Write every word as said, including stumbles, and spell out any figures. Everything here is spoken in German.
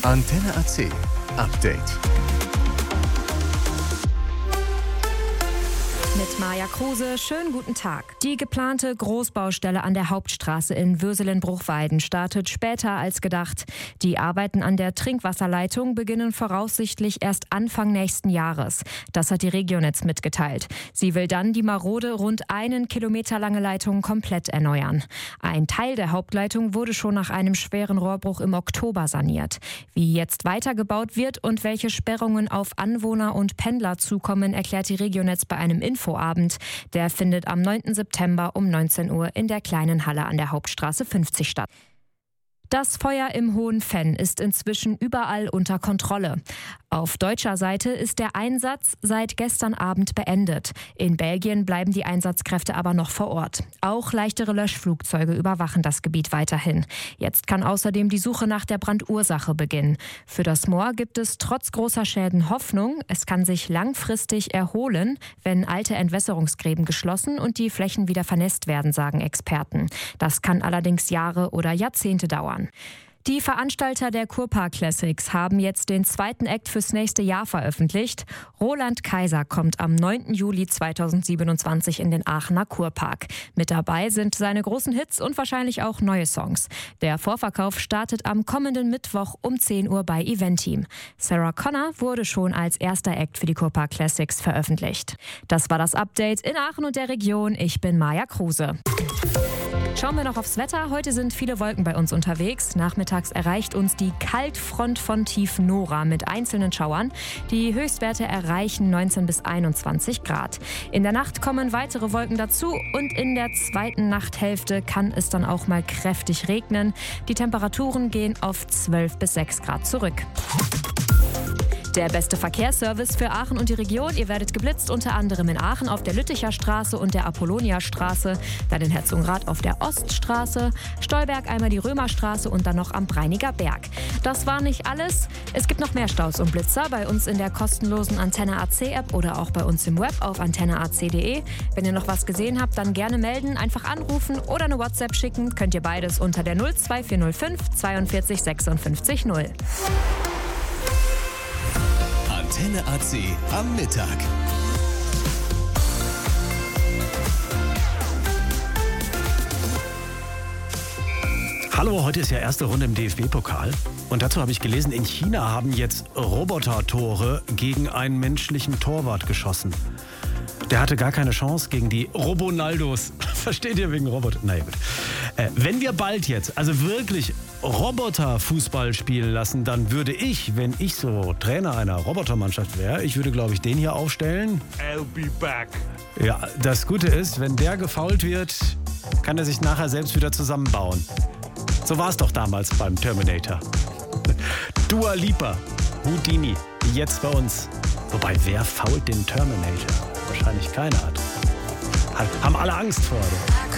Antenne A C Update. Mit Maja Kruse, schönen guten Tag. Die geplante Großbaustelle an der Hauptstraße in Würselen-Bruchweiden startet später als gedacht. Die Arbeiten an der Trinkwasserleitung beginnen voraussichtlich erst Anfang nächsten Jahres. Das hat die Regionetz mitgeteilt. Sie will dann die marode, rund einen Kilometer lange Leitung komplett erneuern. Ein Teil der Hauptleitung wurde schon nach einem schweren Rohrbruch im Oktober saniert. Wie jetzt weitergebaut wird und welche Sperrungen auf Anwohner und Pendler zukommen, erklärt die Regionetz bei einem Infoabend. Der findet am neunten September um neunzehn Uhr in der kleinen Halle an der Hauptstraße fünfzig statt. Das Feuer im Hohen Venn ist inzwischen überall unter Kontrolle. Auf deutscher Seite ist der Einsatz seit gestern Abend beendet. In Belgien bleiben die Einsatzkräfte aber noch vor Ort. Auch leichtere Löschflugzeuge überwachen das Gebiet weiterhin. Jetzt kann außerdem die Suche nach der Brandursache beginnen. Für das Moor gibt es trotz großer Schäden Hoffnung. Es kann sich langfristig erholen, wenn alte Entwässerungsgräben geschlossen und die Flächen wieder vernässt werden, sagen Experten. Das kann allerdings Jahre oder Jahrzehnte dauern. Die Veranstalter der Kurpark Classics haben jetzt den zweiten Act fürs nächste Jahr veröffentlicht. Roland Kaiser kommt am neunten Juli zweitausendsiebenundzwanzig in den Aachener Kurpark. Mit dabei sind seine großen Hits und wahrscheinlich auch neue Songs. Der Vorverkauf startet am kommenden Mittwoch um zehn Uhr bei Eventeam. Sarah Connor wurde schon als erster Act für die Kurpark Classics veröffentlicht. Das war das Update in Aachen und der Region. Ich bin Maja Kruse. Schauen wir noch aufs Wetter. Heute sind viele Wolken bei uns unterwegs. Nachmittags erreicht uns die Kaltfront von Tief Nora mit einzelnen Schauern. Die Höchstwerte erreichen neunzehn bis einundzwanzig Grad. In der Nacht kommen weitere Wolken dazu und in der zweiten Nachthälfte kann es dann auch mal kräftig regnen. Die Temperaturen gehen auf zwölf bis sechs Grad zurück. Der beste Verkehrsservice für Aachen und die Region. Ihr werdet geblitzt, unter anderem in Aachen auf der Lütticher Straße und der Apollonia-Straße, dann in Herzogenrath auf der Oststraße, Stolberg einmal die Römerstraße und dann noch am Breiniger Berg. Das war nicht alles. Es gibt noch mehr Staus und Blitzer bei uns in der kostenlosen Antenne A C App oder auch bei uns im Web auf antenne a c punkt de. Wenn ihr noch was gesehen habt, dann gerne melden, einfach anrufen oder eine WhatsApp schicken. Könnt ihr beides unter der null zwei vier null fünf zweiundvierzig sechsundfünfzig null. Antenne A C am Mittag. Hallo, heute ist ja erste Runde im D F B-Pokal. Und dazu habe ich gelesen, in China haben jetzt Roboter-Tore gegen einen menschlichen Torwart geschossen. Der hatte gar keine Chance gegen die Robonaldos. Versteht ihr, wegen Roboter? Na ja, gut. Äh, wenn wir bald jetzt, also wirklich Roboter-Fußball spielen lassen, dann würde ich, wenn ich so Trainer einer Robotermannschaft wäre, ich würde, glaube ich, den hier aufstellen. I'll be back. Ja, das Gute ist, wenn der gefoult wird, kann er sich nachher selbst wieder zusammenbauen. So war es doch damals beim Terminator. Dua Lipa, Houdini, jetzt bei uns. Wobei, wer fault den Terminator? Wahrscheinlich keiner hat. Haben alle Angst vor, oder?